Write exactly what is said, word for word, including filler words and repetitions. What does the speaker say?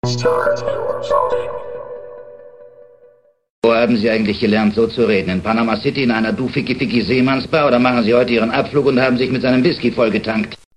Wo haben Sie eigentlich gelernt, so zu reden? In Panama City in einer Du-Ficky-Ficky-Seemannsbar oder machen Sie heute Ihren Abflug und haben sich mit seinem Whisky vollgetankt?